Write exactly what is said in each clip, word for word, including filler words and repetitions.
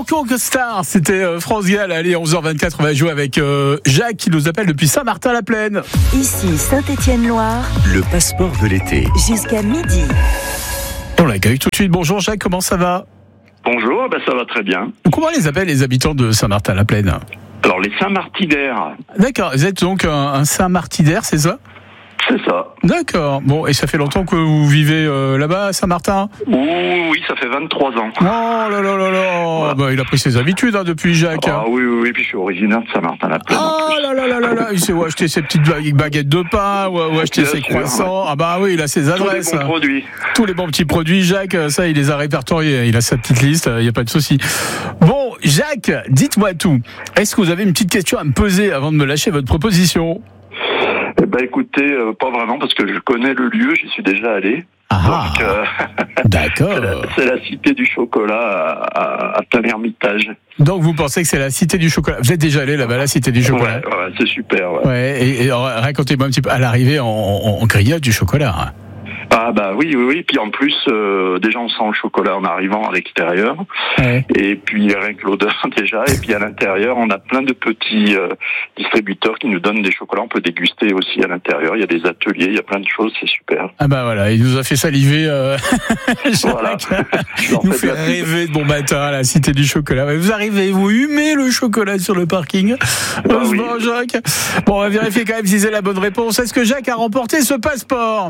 Conque Star, c'était euh, France Gall. Allez, onze heures vingt-quatre, on va jouer avec euh, Jacques qui nous appelle depuis Saint-Martin-la-Plaine. Ici Saint-Étienne-Loire. Le passeport de l'été. Jusqu'à midi. On l'accueille tout de suite. Bonjour Jacques, comment ça va? Bonjour, ben ça va très bien. Comment les appellent les habitants de Saint-Martin-la-Plaine? Alors, les Saint-Martidaires. D'accord, vous êtes donc un, un Saint-Martidaire, c'est ça? C'est ça. D'accord. Bon, et ça fait longtemps que vous vivez euh, là-bas à Saint-Martin? Ouh, oui, ça fait vingt-trois ans. Oh là là là là. Voilà. Bah, il a pris ses habitudes hein, depuis Jacques. Ah oui, oui, oui, puis je suis originaire de Saint-Martin-la-Plaine. en Oh plus. là là là là là. Il sait où acheter ses petites baguettes de pain, où, où acheter Bien ses sûr, croissants. Ah bah oui, il a ses Tous les adresses. bons produits. Tous les bons petits produits, Jacques, ça, il les a répertoriés. Il a sa petite liste, il n'y a pas de souci. Bon, Jacques, dites-moi tout. Est-ce que vous avez une petite question à me poser avant de me lâcher votre proposition? Eh ben, écoutez, euh, pas vraiment, parce que je connais le lieu, j'y suis déjà allé. Ah, Donc, euh, d'accord. c'est, la, c'est la cité du chocolat à, à, à Tain-l'Hermitage. Donc, vous pensez que c'est la Cité du Chocolat? Vous êtes déjà allé là-bas, la Cité du Chocolat? Ouais, ouais, c'est super. Ouais. Ouais, et, et racontez-moi un petit peu, à l'arrivée, on, on, on grignote du chocolat. Hein. Ah bah oui, oui, oui. Puis en plus, euh, déjà on sent le chocolat en arrivant à l'extérieur. Ouais. Et puis rien que l'odeur déjà. Et puis à l'intérieur, on a plein de petits euh, distributeurs qui nous donnent des chocolats. On peut déguster aussi à l'intérieur. Il y a des ateliers, il y a plein de choses, c'est super. Ah bah voilà, il nous a fait saliver. Euh... Voilà. Il nous fait rêver de bon matin à la Cité du Chocolat. Vous arrivez, vous humez le chocolat sur le parking. Bah oui. Bon, Jacques. Bon, on va vérifier quand même si c'est la bonne réponse. Est-ce que Jacques a remporté ce passeport?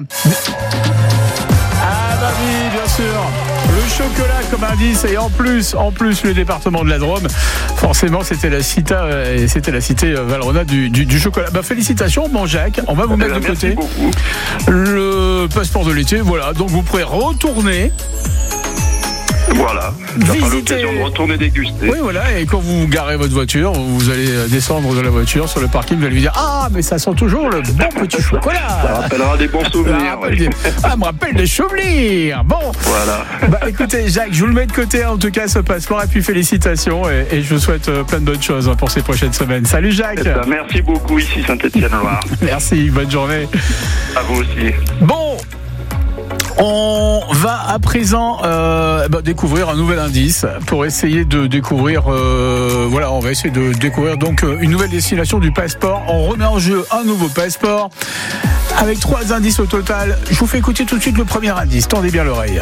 Ah bah oui, bien sûr. Le chocolat comme indice et en plus, en plus le département de la Drôme. Forcément, c'était la cité, euh, c'était la cité euh, Valrhona du, du, du chocolat. Bah félicitations, mon Jacques. On va vous mettre Eh de ben, côté. merci beaucoup. Le passeport de l'été, voilà. Donc vous pourrez retourner. Voilà. Il va falloir Visiter. l'occasion de retourner déguster. Oui, voilà. Et quand vous garez votre voiture, vous allez descendre de la voiture sur le parking. Vous allez lui dire: ah, mais ça sent toujours le bon petit chocolat. Ça rappellera des bons Ça souvenirs. rappelle oui. des- Ah, me rappelle des souvenirs. Bon. Voilà. Bah écoutez Jacques, je vous le mets de côté en tout cas ce passeport et puis félicitations et, et je vous souhaite euh, plein de bonnes choses pour ces prochaines semaines. Salut Jacques. Eh ben, merci beaucoup ici Saint-Étienne-Loire. Merci, bonne journée. À vous aussi. Bon, on va à présent euh, bah, découvrir un nouvel indice pour essayer de découvrir. Euh, voilà, on va essayer de découvrir donc euh, une nouvelle destination du passeport. On remet en jeu un nouveau passeport avec trois indices au total. Je vous fais écouter tout de suite le premier indice. Tendez bien l'oreille.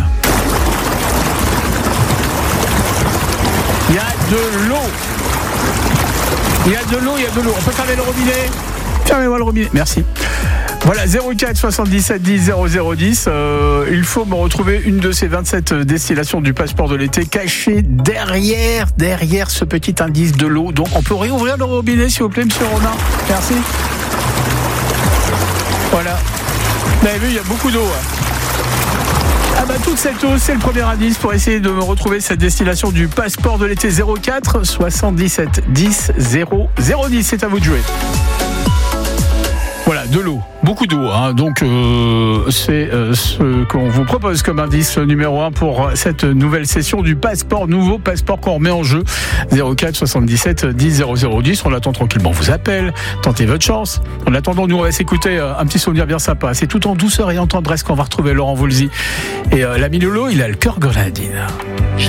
Il y a de l'eau. Il y a de l'eau, il y a de l'eau. On peut fermer le robinet? Fermez-moi le robinet. Merci. Voilà, zéro quatre soixante-dix-sept dix zéro zéro dix. Euh, il faut me retrouver une de ces vingt-sept destinations du passeport de l'été cachée derrière, derrière ce petit indice de l'eau. Donc, on peut réouvrir le robinet, s'il vous plaît, monsieur Romain. Merci. Voilà. Vous avez vu, il y a beaucoup d'eau. Hein. Ah bah, toute cette eau, c'est le premier indice pour essayer de me retrouver cette destination du passeport de l'été. Zéro quatre soixante-dix-sept dix zéro zéro dix. C'est à vous de jouer. Voilà, de l'eau, beaucoup d'eau. Hein. Donc, euh, c'est euh, ce qu'on vous propose comme indice numéro un pour cette nouvelle session du passeport, nouveau passeport qu'on remet en jeu. zéro quatre soixante-dix-sept dix zéro zéro dix. On attend tranquillement, on vous appelle, tentez votre chance. En attendant, nous, on va s'écouter un petit souvenir bien sympa. C'est tout en douceur et en tendresse qu'on va retrouver Laurent Voulzy. Et euh, l'ami Lolo, il a le cœur grenadine.